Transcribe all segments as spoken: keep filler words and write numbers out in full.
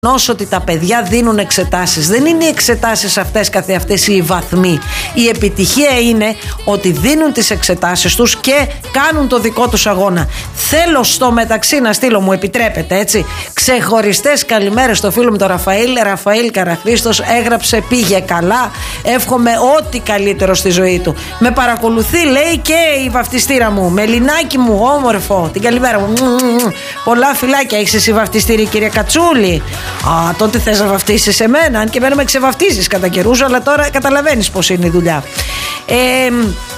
ότι τα παιδιά δίνουν εξετάσεις. Δεν είναι οι εξετάσεις αυτές καθεαυτές οι βαθμοί. Η επιτυχία είναι ότι δίνουν τις εξετάσεις τους και κάνουν το δικό τους αγώνα. Θέλω στο μεταξύ να στείλω, μου επιτρέπετε έτσι, ξεχωριστές καλημέρες στο φίλο μου τον Ραφαήλ. Ραφαήλ Καραχρήστος έγραψε πήγε καλά. Εύχομαι ό,τι καλύτερο στη ζωή του. Με παρακολουθεί λέει και η βαφτιστήρα μου. Μελινάκι μου, όμορφο. Την καλημέρα μου. Πολλά φιλάκια. Έχεις εσύ βαφτιστήρι κύριε Κατσούλη? Α, τότε θες να βαφτίσεις εμένα, αν και εμένα με ξεβαφτίζεις κατά καιρούς, αλλά τώρα καταλαβαίνεις πως είναι η δουλειά. Ε,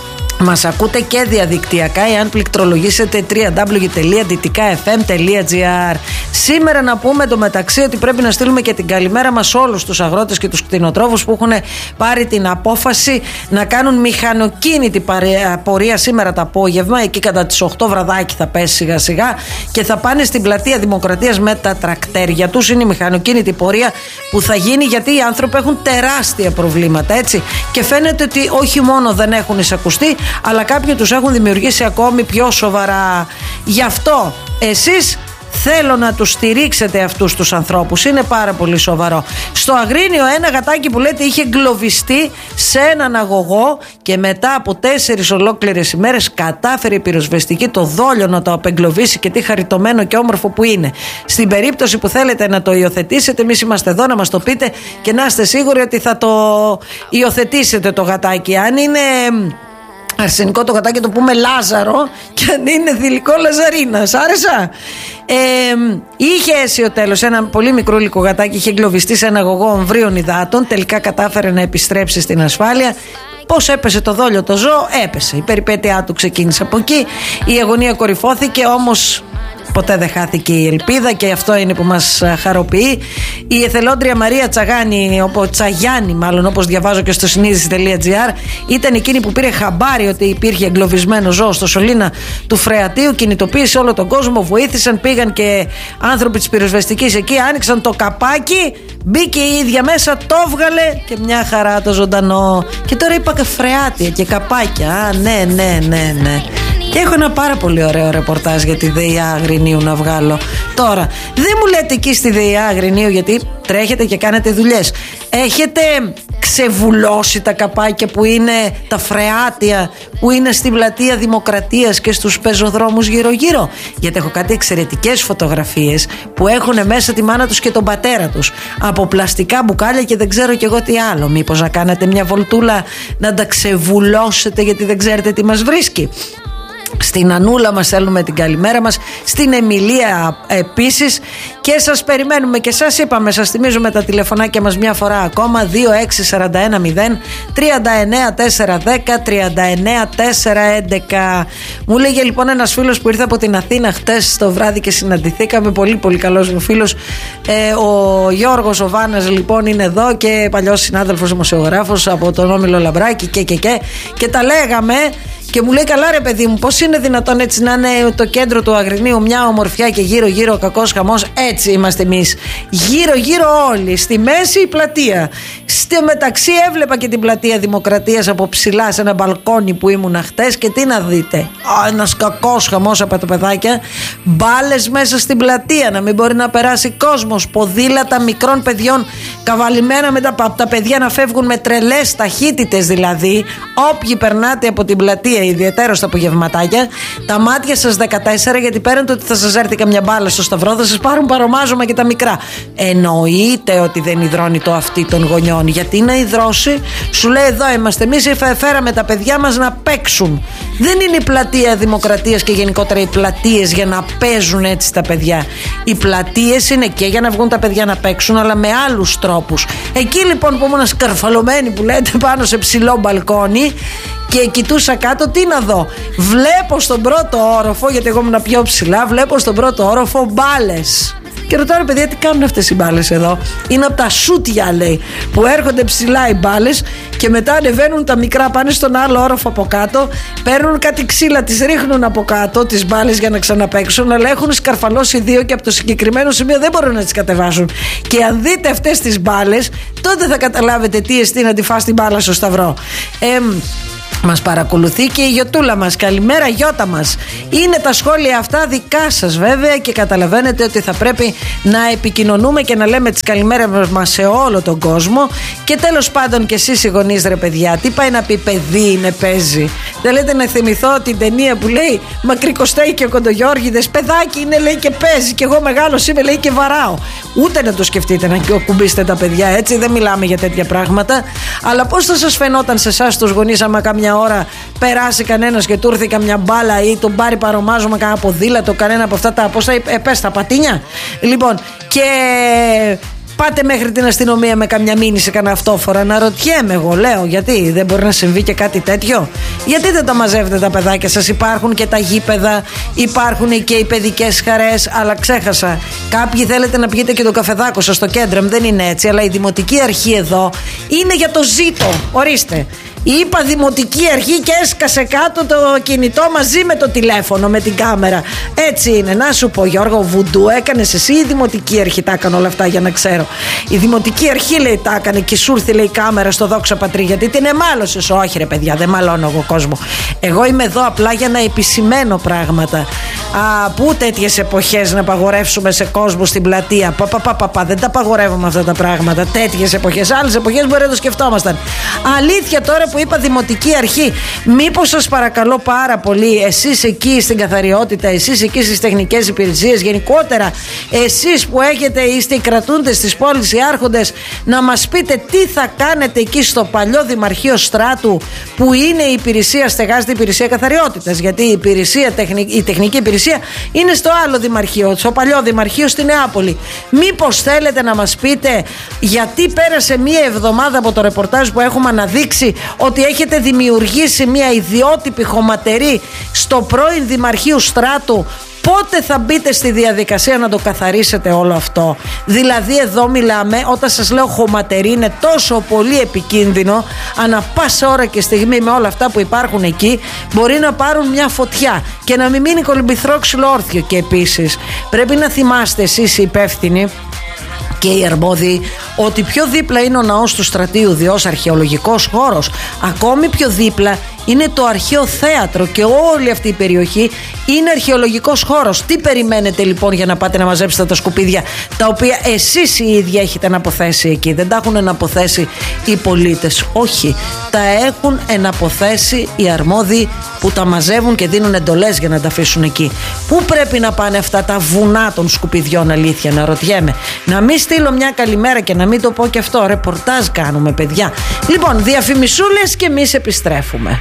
Μας ακούτε και διαδικτυακά εάν πληκτρολογήσετε double-u double-u double-u τελεία δυτικά εφ εμ τελεία τζι άρ. Σήμερα να πούμε το μεταξύ ότι πρέπει να στείλουμε και την καλημέρα μας όλους τους αγρότες και τους κτηνοτρόφους που έχουν πάρει την απόφαση να κάνουν μηχανοκίνητη πορεία σήμερα το απόγευμα. Εκεί κατά τις οκτώ βραδάκι θα πέσει σιγά σιγά και θα πάνε στην πλατεία Δημοκρατίας με τα τρακτέρια τους. Είναι η μηχανοκίνητη πορεία που θα γίνει γιατί οι άνθρωποι έχουν τεράστια προβλήματα, έτσι. Και φαίνεται ότι όχι μόνο δεν έχουν εισακουστεί, αλλά κάποιοι τους έχουν δημιουργήσει ακόμη πιο σοβαρά. Γι' αυτό εσείς θέλω να τους στηρίξετε αυτούς τους ανθρώπους. Είναι πάρα πολύ σοβαρό. Στο Αγρίνιο ένα γατάκι που λέτε είχε εγκλωβιστεί σε έναν αγωγό και μετά από τέσσερις ολόκληρες ημέρες κατάφερε η πυροσβεστική το δόλιο να το απεγκλωβίσει και τι χαριτωμένο και όμορφο που είναι. Στην περίπτωση που θέλετε να το υιοθετήσετε, εμείς είμαστε εδώ να μας το πείτε και να είστε σίγουροι ότι θα το υιοθετήσετε το γατάκι. Αν είναι αρσενικό το γατάκι το πούμε Λάζαρο και αν είναι θηλυκό Λαζαρίνα. Σ' άρεσα? Ε, είχε αίσιο τέλος ένα πολύ μικρό γατάκι, είχε εγκλωβιστεί σε ένα αγωγό ομβρίων υδάτων. Τελικά κατάφερε να επιστρέψει στην ασφάλεια. Πώς έπεσε το δόλιο το ζώο? Έπεσε. Η περιπέτειά του ξεκίνησε από εκεί. Η αγωνία κορυφώθηκε, όμως ποτέ δεν χάθηκε η ελπίδα και αυτό είναι που μας χαροποιεί. Η εθελόντρια Μαρία Τσαγάνη, όπως Τσαγιάννη μάλλον, όπως διαβάζω και στο συνείδηση τελεία τζι άρ, ήταν εκείνη που πήρε χαμπάρι ότι υπήρχε εγκλωβισμένο ζώο στο σωλήνα του Φρεατίου, κινητοποίησε όλο τον κόσμο, βοήθησαν, πήγαν και άνθρωποι της πυροσβεστικής εκεί, άνοιξαν το καπάκι, μπήκε η ίδια μέσα, το έβγαλε και μια χαρά το ζωντανό. Και τώρα είπα και φρεάτια και καπάκια. Α, ναι, ναι, ναι, ναι. Και έχω ένα πάρα πολύ ωραίο ρεπορτάζ για τη ΔΕΙΑ Αγρινίου να βγάλω. Τώρα, δεν μου λέτε εκεί στη ΔΕΙΑ Αγρινίου, γιατί τρέχετε και κάνετε δουλειές. Έχετε ξεβουλώσει τα καπάκια που είναι τα φρεάτια που είναι στην πλατεία Δημοκρατίας και στους πεζοδρόμους γύρω-γύρω? Γιατί έχω κάτι εξαιρετικές φωτογραφίες που έχουν μέσα τη μάνα τους και τον πατέρα τους από πλαστικά μπουκάλια και δεν ξέρω κι εγώ τι άλλο. Μήπως να κάνετε μια βολτούλα να τα ξεβουλώσετε, γιατί δεν ξέρετε τι μας βρίσκει? Στην Ανούλα μας στέλνουμε την καλημέρα μας, στην Εμιλία επίσης, και σας περιμένουμε και σας είπαμε, σας θυμίζουμε τα τηλεφωνάκια μας μια φορά ακόμα, δύο έξι φορ ένα μηδέν τρία εννέα τέσσερα ένα μηδέν τρία εννέα τέσσερα έντεκα. Μου λέγε λοιπόν ένας φίλος που ήρθε από την Αθήνα χτες το βράδυ και συναντηθήκαμε, πολύ πολύ καλός μου φίλος, ε, ο Γιώργος ο Βάνας λοιπόν είναι εδώ και παλιός συνάδελφος δημοσιογράφος από τον Όμιλο Λαμπράκη και και και και τα λέγαμε. Και μου λέει, καλά ρε παιδί μου, πώς είναι δυνατόν έτσι να είναι το κέντρο του Αγρινίου μια ομορφιά και γύρω γύρω ο κακός χαμός? Έτσι είμαστε εμείς, γύρω γύρω όλοι, στη μέση η πλατεία. Στο μεταξύ έβλεπα και την πλατεία Δημοκρατίας από ψηλά σε ένα μπαλκόνι που ήμουνα χτες και τι να δείτε? Α, ένας κακός χαμός από τα παιδάκια, μπάλες μέσα στην πλατεία, να μην μπορεί να περάσει κόσμος, ποδήλατα μικρών παιδιών καβαλημένα με τα, τα παιδιά να φεύγουν με τρελές ταχύτητες, δηλαδή όποιοι περνάτε από την πλατεία, ιδιαίτερα στα απογευματάκια, τα μάτια σας δεκατέσσερα, γιατί πέραν το ότι θα σας έρθει καμιά μπάλα στο σταυρό, θα σας πάρουν παρομάζωμα και τα μικρά. Εννοείται ότι δεν υδρώνει το αυτί των γονιών. Γιατί να υδρώσει? Σου λέει, εδώ είμαστε εμείς, φέραμε τα παιδιά μας να παίξουν. Δεν είναι η πλατεία Δημοκρατίας και γενικότερα οι πλατείες για να παίζουν έτσι τα παιδιά. Οι πλατείες είναι και για να βγουν τα παιδιά να παίξουν, αλλά με άλλους τρόπους. Εκεί λοιπόν που ήμουν σκαρφαλωμένη, που λέτε, πάνω σε ψηλό μπαλκόνι και κοιτούσα κάτω, τι να δω? Βλέπω στον πρώτο όροφο, γιατί εγώ ήμουν πιο ψηλά, βλέπω στον πρώτο όροφο μπάλες. Και ρωτάω, ρε παιδιά, τι κάνουν αυτές οι μπάλες εδώ? Είναι από τα σούτια, λέει, που έρχονται ψηλά οι μπάλες και μετά ανεβαίνουν τα μικρά, πάνε στον άλλο όροφο από κάτω, παίρνουν κάτι ξύλα, τις ρίχνουν από κάτω τις μπάλες για να ξαναπαίξουν, αλλά έχουν σκαρφαλώσει δύο και από το συγκεκριμένο σημείο δεν μπορούν να τις κατεβάσουν. Και αν δείτε αυτές τις μπάλες, τότε θα καταλάβετε τι εστί να τη φας την μπάλα στο σταυρό. Ε, Μας παρακολουθεί και η γιοτούλα μας. Καλημέρα γιώτα μας. Είναι τα σχόλια αυτά δικά σας βέβαια και καταλαβαίνετε ότι θα πρέπει να επικοινωνούμε και να λέμε τις καλημέρες μας σε όλο τον κόσμο. Και τέλος πάντων και εσείς οι γονείς ρε παιδιά, τι πάει να πει παιδί είναι παίζει? Δεν λέτε να θυμηθώ την ταινία που λέει Μακρικοστέη και ο Κοντογιώργηδες, παιδάκι είναι λέει και παίζει και εγώ μεγάλος είμαι λέει και βαράω. Ούτε να το σκεφτείτε να κουμπίσετε τα παιδιά έτσι, δεν μιλάμε για τέτοια πράγματα. Αλλά πώς θα σας φαινόταν σε εσάς τους γονείς άμα καμιά ώρα περάσει κανένας και του έρθει καμιά μπάλα ή τον πάρει παρομάζωμα κανένα ποδήλατο, κανένα από αυτά τα πώς θα ε, πες τα πατίνια. Λοιπόν, και πάτε μέχρι την αστυνομία με καμιά μήνυση, κανένα αυτόφορα. Να ρωτιέμαι εγώ, λέω, γιατί δεν μπορεί να συμβεί και κάτι τέτοιο? Γιατί δεν τα μαζεύετε τα παιδάκια σας? Υπάρχουν και τα γήπεδα, υπάρχουν και οι παιδικές χαρές. Αλλά ξέχασα, κάποιοι θέλετε να πηγαίνετε και το καφεδάκο σας στο κέντρο, δεν είναι έτσι. Αλλά η Δημοτική Αρχή εδώ είναι για το ζήτο. Ορίστε. Είπα Δημοτική Αρχή και έσκασε κάτω το κινητό μαζί με το τηλέφωνο, με την κάμερα. Έτσι είναι. Να σου πω, Γιώργο, βουντού έκανες εσύ ή η Δημοτική Αρχή τα έκανε όλα αυτά για να ξέρω? Η Δημοτική Αρχή λέει τα έκανε και σου ήρθε λέει η κάμερα στο Δόξα Πατρί, γιατί την εμάλωσες? Όχι ρε παιδιά, δεν μαλώνω εγώ κόσμο. Εγώ είμαι εδώ απλά για να επισημαίνω πράγματα. Α, πού τέτοιες εποχές να απαγορεύσουμε σε κόσμο στην πλατεία? Πα, πα, πα, πα, πα. Δεν τα απαγορεύουμε αυτά τα πράγματα. Τέτοιες εποχές. Άλλες εποχές μπορεί να το σκεφτόμασταν. Αλήθεια τώρα που είπα Δημοτική Αρχή, μήπως σας παρακαλώ πάρα πολύ, εσείς εκεί στην καθαριότητα, εσείς εκεί στις τεχνικές υπηρεσίες, γενικότερα εσείς που έχετε, είστε οι κρατούντες της πόλης, οι άρχοντες, να μας πείτε τι θα κάνετε εκεί στο παλιό Δημαρχείο Στράτου, που είναι η υπηρεσία, στεγάζεται η υπηρεσία καθαριότητας, γιατί η, υπηρεσία, η τεχνική υπηρεσία είναι στο άλλο Δημαρχείο, στο παλιό Δημαρχείο στη Νεάπολη. Μήπως θέλετε να μας πείτε γιατί πέρασε μία εβδομάδα από το ρεπορτάζ που έχουμε αναδείξει ότι έχετε δημιουργήσει μια ιδιότυπη χωματερή στο πρώην Δημαρχείου Στράτου? Πότε θα μπείτε στη διαδικασία να το καθαρίσετε όλο αυτό? Δηλαδή εδώ μιλάμε, όταν σας λέω χωματερή, είναι τόσο πολύ επικίνδυνο, ανά πάσα ώρα και στιγμή με όλα αυτά που υπάρχουν εκεί μπορεί να πάρουν μια φωτιά και να μην μείνει κολυμπηθρόξυλο όρθιο. Και επίσης πρέπει να θυμάστε εσείς οι υπεύθυνοι και οι αρμόδιοι ότι πιο δίπλα είναι ο ναός του Στρατείου Διός, αρχαιολογικός χώρος. Ακόμη πιο δίπλα είναι το αρχαίο θέατρο και όλη αυτή η περιοχή είναι αρχαιολογικός χώρος. Τι περιμένετε λοιπόν για να πάτε να μαζέψετε τα σκουπίδια τα οποία εσείς οι ίδιοι έχετε εναποθέσει εκεί? Δεν τα έχουν εναποθέσει οι πολίτες, όχι, τα έχουν εναποθέσει οι αρμόδιοι που τα μαζεύουν και δίνουν εντολές για να τα αφήσουν εκεί. Πού πρέπει να πάνε αυτά τα βουνά των σκουπιδιών, αλήθεια να ρωτιέμαι? Να μην στείλω μια καλημέρα και να μην το πω και αυτό, ρεπορτάζ κάνουμε παιδιά. Λοιπόν, διαφημισούλες και εμείς επιστρέφουμε.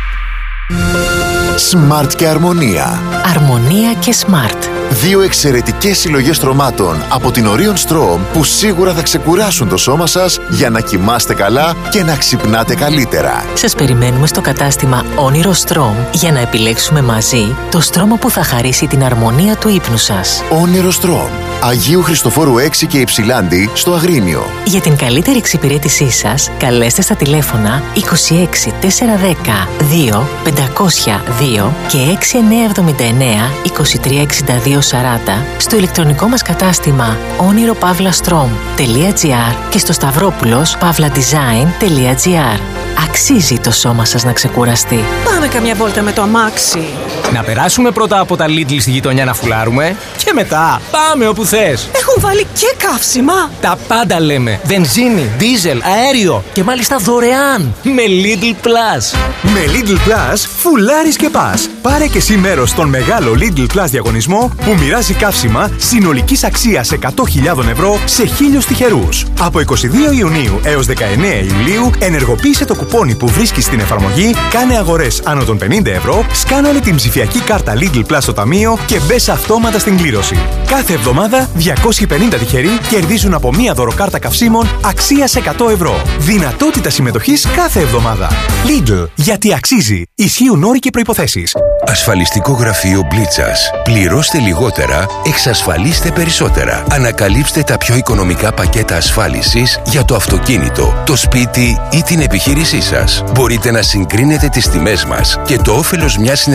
Smart και Αρμονία. Αρμονία και Smart. Δύο εξαιρετικές συλλογές στρωμάτων από την Orion Strom που σίγουρα θα ξεκουράσουν το σώμα σας για να κοιμάστε καλά και να ξυπνάτε καλύτερα. Σας περιμένουμε στο κατάστημα Όνειρο Strom για να επιλέξουμε μαζί το στρώμα που θα χαρίσει την αρμονία του ύπνου σας. Όνειρο Strom, Αγίου Χριστοφόρου έξι και Υψηλάντη στο Αγρίνιο. Για την καλύτερη εξυπηρέτησή σας, καλέστε στα τηλέφωνα είκοσι έξι τετρακόσια δέκα δύο πεντακόσια δύο και έξι εννιά εβδομήντα εννιά είκοσι τρία εξήντα δύο σαράντα στο ηλεκτρονικό μας κατάστημα όνειρο παύλα στρομ τελεία τζι άρ και στο σταυρόπουλος παύλα design τελεία τζι άρ. Αξίζει το σώμα σας να ξεκουραστεί. Πάμε καμιά βόλτα με το αμάξι. Να περάσουμε πρώτα από τα Lidl στη γειτονιά να φουλάρουμε και μετά πάμε όπου θες. Έχουν βάλει και καύσιμα. Τα πάντα λέμε. Βενζίνη, δίζελ, αέριο και μάλιστα δωρεάν με Lidl Plus. Με Lidl Plus φουλάρεις και πας. Πάρε και εσύ μέρος στον μεγάλο Lidl Plus διαγωνισμό που μοιράζει καύσιμα συνολικής αξίας εκατό χιλιάδες ευρώ σε χίλιους τυχερούς. Από είκοσι δύο Ιουνίου έως δεκαεννέα Ιουλίου ενεργοποίησε το κουπόνι που βρίσκεις στην εφαρμογή, κάνε αγορές άνω των πενήντα ευρώ, σκάναρε την ψηφιακή κάρτα Lidl Plus στο ταμείο και μπες αυτόματα στην κλήρωση. Κάθε εβδομάδα διακόσιοι πενήντα τυχεροί κερδίζουν από μία δωροκάρτα καυσίμων αξίας εκατό ευρώ. Δυνατότητα συμμετοχής κάθε εβδομάδα. Lidl, γιατί αξίζει. Ισχύουν όροι και προϋποθέσεις. Ασφαλιστικό γραφείο Μπλίτσας. Πληρώστε λιγότερα, εξασφαλίστε περισσότερα. Ανακαλύψτε τα πιο οικονομικά πακέτα ασφάλισης για το αυτοκίνητο, το σπίτι ή την επιχείρησή σας. Μπορείτε να συγκρίνετε τις τιμές μας και το όφελος μιας συνεργασίας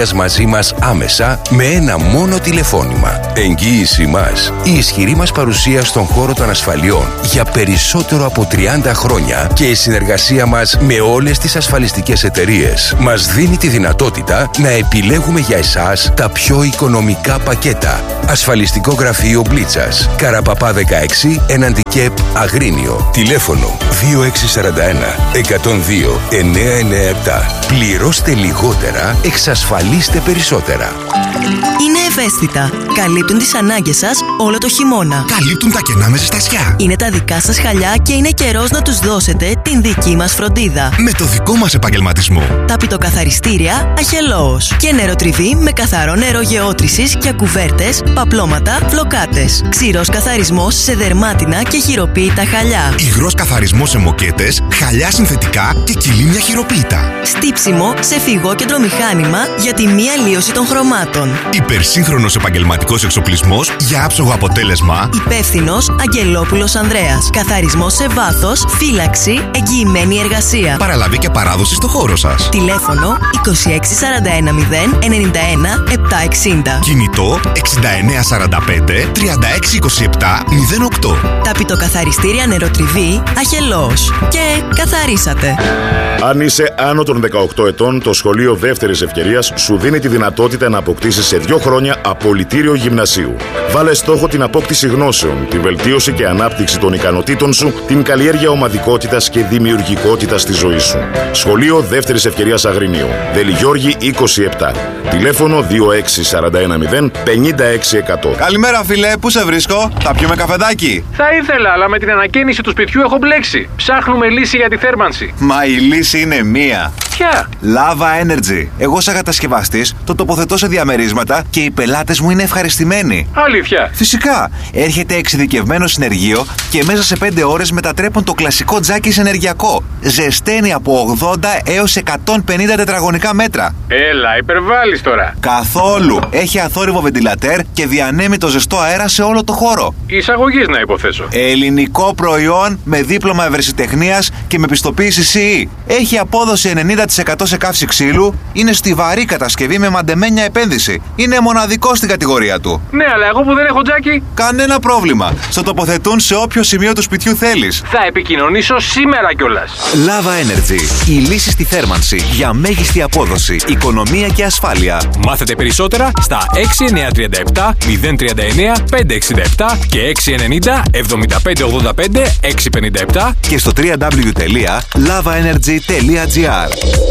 επικοινωνίας μαζί μας άμεσα με ένα μόνο τηλεφώνημα. Εγγύηση μας, η ισχυρή μας παρουσία στον χώρο των ασφαλιών για περισσότερο από τριάντα χρόνια και η συνεργασία μας με όλες τις ασφαλιστικές εταιρείες μας δίνει τη δυνατότητα να επιλέγουμε για εσάς τα πιο οικονομικά πακέτα. Ασφαλιστικό γραφείο Μπλίτσας, Καραπαπά δεκαέξι, έναντι ΚΕΠ Αγρίνιο. Τηλέφωνο δύο έξι τέσσερα ένα εκατόν δύο εννιακόσια ενενήντα επτά. Πληρώστε λιγότερα, εξασφαλίστε περισσότερα. Είναι ευαίσθητα. Καλύπτουν τις ανάγκες σας όλο το χειμώνα. Καλύπτουν τα κενά με ζεστασιά. Είναι τα δικά σας χαλιά και είναι καιρός να τους δώσετε την δική μας φροντίδα. Με το δικό μας επαγγελματισμό. Τα πιτοκαθαριστήρια Αχελώος. Και νεροτριβή με καθαρό νερό γεώτρησης για κουβέρτες, παπλώματα, φλοκάτες. Ξηρός καθαρισμός σε δερμάτινα και χειροποίητα χαλιά. Υγρός καθαρισμός σε μοκέτες, χαλιά συνθετικά και κυλίμια χειροποίητα. Στύψιμο σε φυγόκεντρο μηχάνημα για τη μη αλλίωση των χρωμάτων. Υπερσύγχρονος επαγγελματικός εξοπλισμός για άψογο αποτέλεσμα. Υπεύθυνος Αγγελόπουλος Ανδρέας. Καθαρισμός σε βάθος, φύλαξη, εγγυημένη εργασία. Παραλαβή και παράδοση στο χώρο σας. Τηλέφωνο είκοσι έξι σαράντα ένα μηδέν ενενήντα ένα επτακόσια εξήντα. Κινητό εξήντα εννέα σαράντα πέντε τριάντα έξι είκοσι επτά μηδέν οκτώ. Τα πιτοκαθαριστήρια Νεροτριβή Αχελώος. Και καθαρίσατε. Αν είσαι άνω των δεκαοκτώ ετών, το σχολείο δεύτερης ευκαιρίας σου δίνει τη δυνατότητα να αποκτήσεις σε δύο χρόνια απολυτήριο γυμνασίου. Βάλε στόχο την απόκτηση γνώσεων, τη βελτίωση και ανάπτυξη των ικανοτήτων σου, την καλλιέργεια ομαδικότητας και δημιουργικότητας στη ζωή σου. Σχολείο δεύτερης ευκαιρίας Αγρινίου. Δελιγιώργη είκοσι επτά. Τηλέφωνο δύο έξι τέσσερα ένα μηδέν πενήντα έξι εκατό. Καλημέρα, φίλε, πού σε βρίσκω? Θα πιούμε καφεδάκι? Θα ήθελα, αλλά με την ανακαίνιση του σπιτιού έχω μπλέξει. Ψάχνουμε λύση για τη θέρμανση. Μα η λύση είναι μία. Ποια? Lava Energy. Εγώ, σαν κατασκευαστής, το τοποθετώ σε διαμερίσματα και οι πελάτες μου είναι ευχαριστημένοι. Αλήθεια? Φυσικά. Έρχεται εξειδικευμένο συνεργείο και μέσα σε πέντε ώρες μετατρέπουν το κλασικό τζάκι σε ενεργειακό. Ζεσταίνει από ογδόντα έως εκατόν πενήντα τετραγωνικά μέτρα. Έλα, υπερβάλλεις τώρα. Καθόλου. Έχει αθόρυβο βεντιλατέρ και διανέμει το ζεστό αέρα σε όλο το χώρο. Εισαγωγής, να υποθέσω. Ελληνικό προϊόν με δίπλωμα ευρεσιτεχνίας και με πιστοποίηση σι ι. Έχει απόδοση ενενήντα τοις εκατό σε καύση ξύλου. Είναι στιβαρή κατασκευή με μαντεμένια επένδυση. Είναι μοναδικό στην κατηγορία του. Ναι, αλλά εγώ που δεν έχω τζάκι. Κανένα πρόβλημα. Στο τοποθετούν σε όποιο σημείο του σπιτιού θέλεις. Θα επικοινωνήσω σήμερα κιόλας. Lava Energy. Η λύση στη θέρμανση για μέγιστη απόδοση, οικονομία και ασφάλεια. Μάθετε περισσότερα στα έξι εννιά τρία επτά μηδέν τρία εννιά πέντε έξι επτά και έξι ενενήντα εβδομήντα πέντε ογδόντα πέντε έξι πενήντα επτά και στο double-u double-u double-u τελεία lava energy τελεία gr.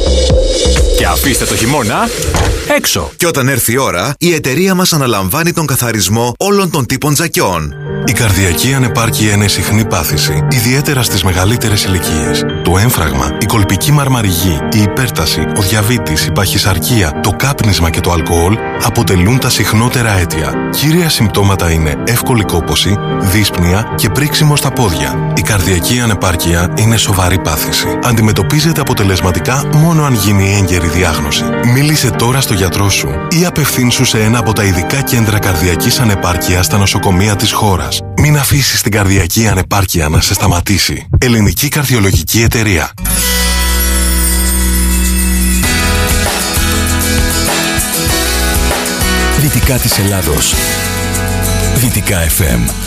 Και αφήστε το χειμώνα έξω. Και όταν έρθει η ώρα, η εταιρεία μας αναλαμβάνει τον καθαρισμό όλων των τύπων τζακιών. Η καρδιακή ανεπάρκεια είναι συχνή πάθηση, ιδιαίτερα στις μεγαλύτερες ηλικίες. Το έμφραγμα, η κολπική μαρμαριγή, η υπέρταση, ο διαβήτης, η παχυσαρκία, το κάπνισμα και το αλκοόλ αποτελούν τα συχνότερα αίτια. Κύρια συμπτώματα είναι εύκολη κόπωση, δύσπνοια και πρίξιμο στα πόδια. Η καρδιακή ανεπάρκεια είναι σοβαρή πάθηση. Αντιμετωπίζεται αποτελεσματικά μόνο αν γίνει έγκαιρη διάγνωση. Μίλησε τώρα στο γιατρό σου ή απευθύνσου σε ένα από τα ειδικά κέντρα καρδιακής ανεπάρκειας στα νοσοκομεία της χώρας. Μην αφήσεις την καρδιακή ανεπάρκεια να σε σταματήσει. Ελληνική Καρδιολογική Εταιρεία. Δυτικά της Ελλάδος. Δυτικά εφ εμ.